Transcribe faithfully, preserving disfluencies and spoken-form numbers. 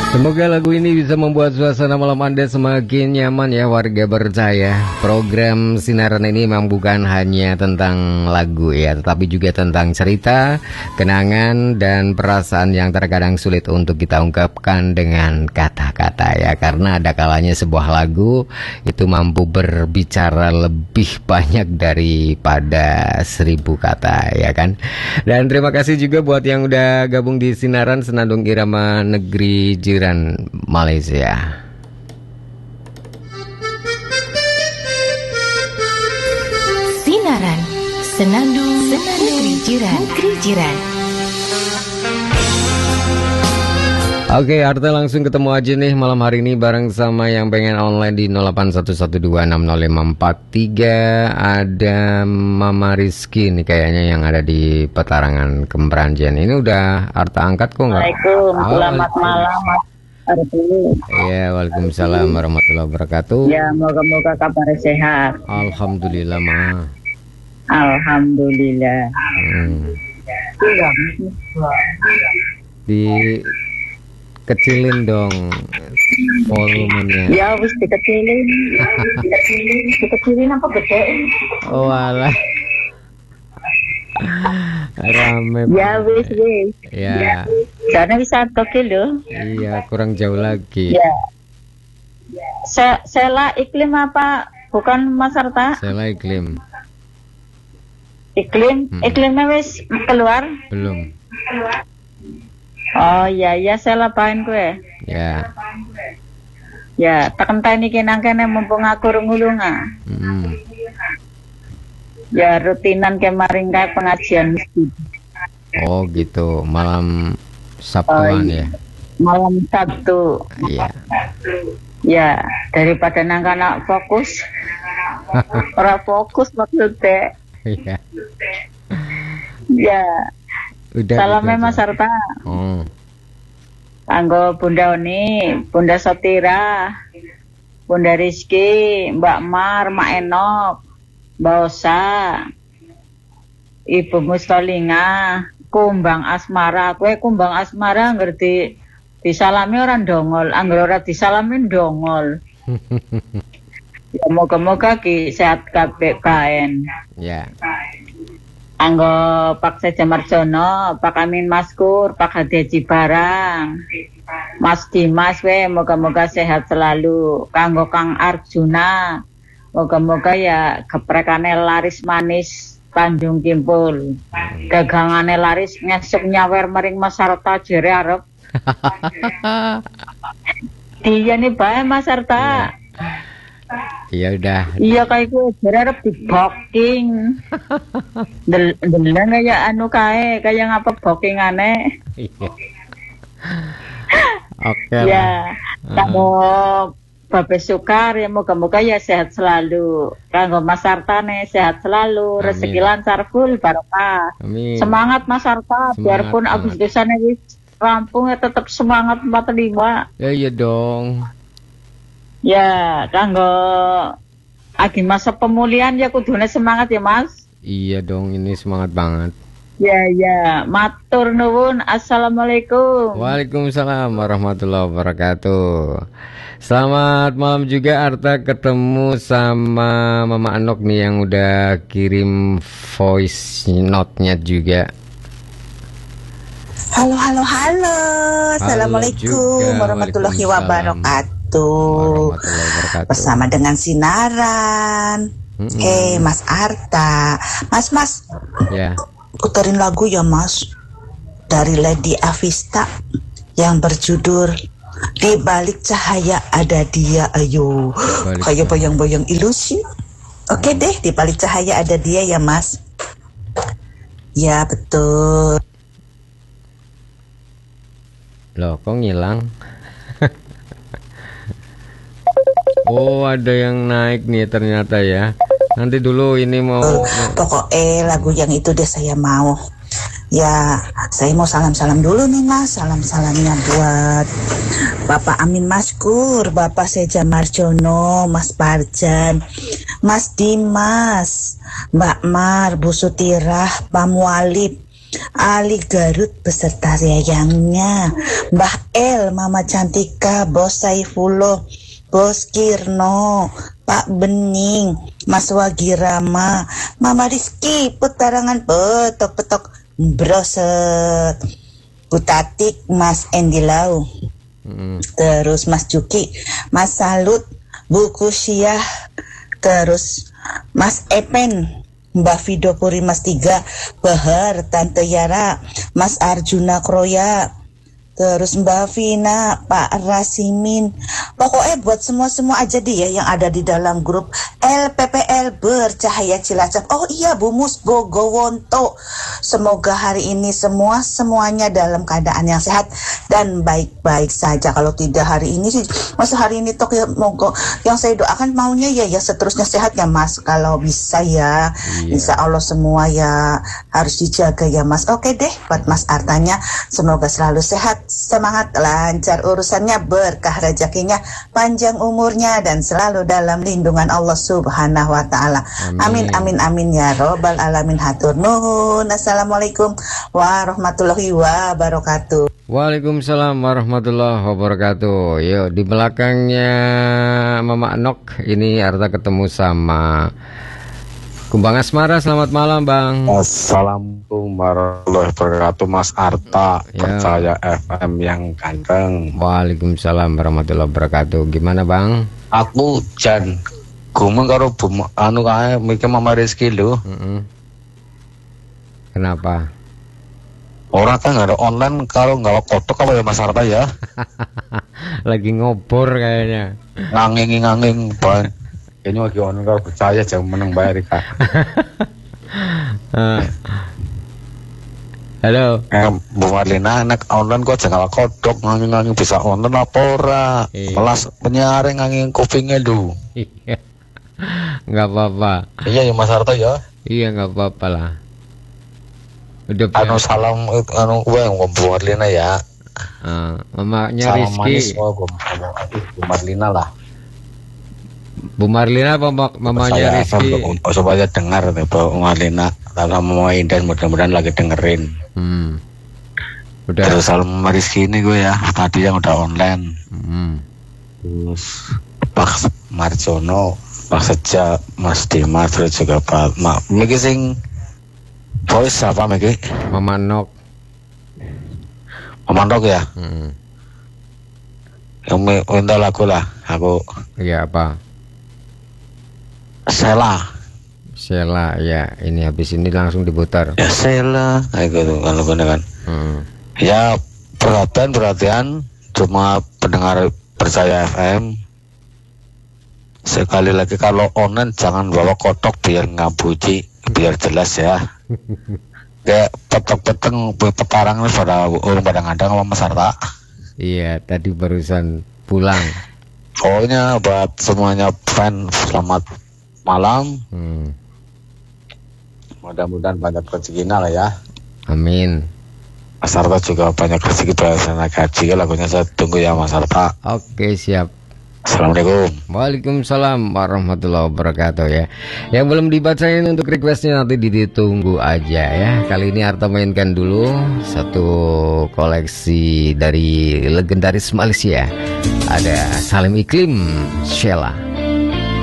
Semoga lagu ini bisa membuat suasana malam Anda semakin nyaman ya warga percaya. Program Sinaran ini memang bukan hanya tentang lagu ya, tetapi juga tentang cerita, kenangan, dan perasaan yang terkadang sulit untuk kita ungkapkan dengan kata-kata ya. Karena ada kalanya sebuah lagu itu mampu berbicara lebih banyak daripada seribu kata ya kan. Dan terima kasih juga buat yang udah gabung di Sinaran Senandung Irama Negeri Jiran Malaysia. Sinaran Senandung, Senandung Negeri Jiran, Negeri Jiran. Oke, Arta langsung ketemu aja nih malam hari ini bareng sama yang pengen online di nol delapan satu satu dua enam nol lima empat tiga. Ada Mama Rizky nih kayaknya yang ada di Petarangan Kemperanjian. Ini udah Arta angkat kok nggak? Assalamualaikum, selamat malam Mas Arti. Iya, waalaikumsalam warahmatullahi wabarakatuh. Ya, moga-moga kabar sehat. Alhamdulillah, Ma. Alhamdulillah. Hmm. Di kecilin dong volumenya. Ya wis dikecilin. Dikecilin, dikecilin apa gedein? Oh alah. Rame. Ya wis wis. Ya. Karena bisa tokil loh. Iya, kurang jauh lagi. Ya. Se Sela iklim apa? Bukan Mas Arta? Sela iklim. Iklim, Hmm. iklimnya wis keluar? Belum. Oh iya iya saya lapain kue. Ya. Ya, tekan tani kenang kene mumpung aku ngulunga. Hmm. Ya rutinan kemarin kayak pengajian masjid. Oh gitu, malam Sabtuan Oh, ya. Malam Sabtu. Iya. Ya, daripada nangkana fokus. Ora fokus maksudnya. Iya. Ya. Udah. Salamnya gitu Mas aja. Arta. Oh. Anggo Bunda Oni, Bunda Sotira, Bunda Rizky, Mbak Mar, Mak Enok, Mbak Osa, Ibu Mustolinga, Kumbang Asmara. Kue Kumbang Asmara ngerti disalami orang dongol, anggo ora disalami dongol. Ya moga-moga ki sehat kabeh kaen. Ya. Anggo Pak Seja Marjono, Pak Amin Maskur, Pak Hadi Barang, Mas Dimas we moga-moga sehat selalu. Kanggo Kang Arjuna, moga-moga ya geprekane laris manis Tanjung Kimpul. Dagangane laris ngesuk nyawer mering Mas Arta jere arep. Dia nih bae Mas Arta. Iya udah. Iya kayak gue berharap di booking. Del delan kayak anu kae kayak ngapa booking aneh. Iya. Oke Ya, lah. kanggo Babe Sukar ya moga-moga ya sehat selalu. Kanggo Mas Arta nih sehat selalu, Amin. rezeki lancar full barokah. Amin. Semangat Mas Arta, Semangat, biarpun semangat. Agustusan wis rampung ya tetap semangat empat puluh lima. Ya iya dong. Ya, kanggo lagi masa pemulihan ya kudune semangat ya Mas. Iya dong, ini semangat banget. Ya ya, matur nuwun. Assalamualaikum. Waalaikumsalam warahmatullahi wabarakatuh. Selamat malam juga Arta, ketemu sama Mama Anok nih yang udah kirim voice note-nya juga. Halo, halo, halo. Assalamualaikum juga, warahmatullahi waalaikumsalam. wabarakatuh. Warahmatullahi wabarakatuh. Bersama dengan Sinaran. Mm-mm. Eh, Mas Arta. Mas, Mas, Ya. puterin lagu ya, Mas. Dari Lady Avista yang berjudul Di Balik Cahaya Ada Dia. Ayo, Balik kayak cahaya. bayang-bayang ilusi. Oke deh, di balik cahaya ada dia ya, Mas. Ya, betul. Loh, kok ngilang? Oh, ada yang naik nih ternyata ya. Nanti dulu ini mau, Uh, mau- pokoknya lagu yang itu deh saya mau. Ya, saya mau salam-salam dulu nih Mas. Salam-salamnya buat Bapak Amin Maskur, Bapak Seja Marjono, Mas Parjan, Mas Dimas, Mbak Mar, Bu Sutirah, Pak Mualib, Ali Garut beserta yayangnya, Mbah El, Mama Cantika, Bos Saifullah, Bos Kirno, Pak Bening, Mas Wagirama, Mama Rizky, putarangan petok-petok broset, Butatik, Mas Endi Lau, hmm. terus Mas Juki, Mas Salut, Buku Syah, terus Mas Epen, Mbak Vido Puri, Mas Tiga, Bahar, Tante Yara, Mas Arjuna Kroya, terus Mbak Vina, Pak Rasimin. Pokoknya buat semua-semua aja deh ya yang ada di dalam grup L P P L Bercahaya Cilacap. Oh iya, Bu Mus Bogowonto. Semoga hari ini semua semuanya dalam keadaan yang sehat dan baik-baik saja. Kalau tidak hari ini sih, masa hari ini toh ya, moga yang saya doakan maunya ya ya seterusnya sehat ya Mas. Kalau bisa ya, iya. Insya Allah semua ya harus dijaga ya Mas. Oke deh, buat Mas Artanya semoga selalu sehat, semangat, lancar urusannya, berkah rezekinya, panjang umurnya dan selalu dalam lindungan Allah Subhanahu wa taala. Amin amin amin ya robbal alamin. Hatur nuhun. Assalamualaikum warahmatullahi wabarakatuh. Waalaikumsalam warahmatullahi wabarakatuh. Yuk, di belakangnya Mama Nok ini Arta ketemu sama Kumbang Asmara. Selamat malam Bang. Assalamualaikum warahmatullahi wabarakatuh Mas Arta, ya. Percaya F M yang ganteng. Waalaikumsalam warahmatullahi wabarakatuh. Gimana Bang? Aku Jan gumeng karo bum, anu kae mikir Mama Rizky lho. Mm-hmm. Kenapa? Orang kan nggak ada online kalau nggak kotok kalau ya Mas Arta ya. Lagi ngobor kayaknya. Nganging-nganging ban. Ini lagi online kalau percaya jangan menang bayar Rika. uh. Halo. Eh, Bu Marlina anak online kok jangan kodok nganging-nganging bisa online apa ora. Iya. Kelas penyiaran nganging kupingnya lu. Iya. Nggak apa-apa. Iya ya Mas Arta ya. Iya nggak apa-apa lah. Udah anu ya. Salam anu gue Bu Marlina ya. Uh, mamanya salam Rizky. Manis oh, Bu Marlina lah. Bu Marlina apa mamanya Rizky? Oh, supaya dengar nih Bu Marlina. Kalau Mama Indan mudah-mudahan lagi dengerin. Hmm. Udah. Terus salam Rizky ini gue ya. Tadi yang udah online. Hmm. Terus Pak Marjono, Pak Seja, Mas Dimas, terus juga Pak Mak. Miki sing voice apa Miki? Mama Nok. Mama Nok ya. Hmm. Yang minta lagu lah. Aku. Iya apa? Sela. Sela ya, ini habis ini langsung diputar. Ya Sela, kayak gitu kalau kan. Hmm. Ya perhatian perhatian, cuma pendengar Percaya F M. Sekali lagi kalau online jangan bawa kotok biar ngabuji, biar jelas ya. Kayak petok-peteng petarangan pada orang pada ngadang sama Mas Arta. Iya, tadi barusan pulang. Pokoknya buat semuanya fan selamat malam. Hmm. Mudah-mudahan banyak rezekinya lah ya. Amin. Mas Arta juga banyak rezeki berdasarkan gaji. Lagunya saya tunggu ya Mas Arta. Oke siap. Assalamualaikum. Waalaikumsalam warahmatullahi wabarakatuh ya. Yang belum dibacain untuk requestnya nanti ditunggu aja ya. Kali ini Arta mainkan dulu satu koleksi dari legendaris Malaysia. Ada Salim Iklim, Sheila.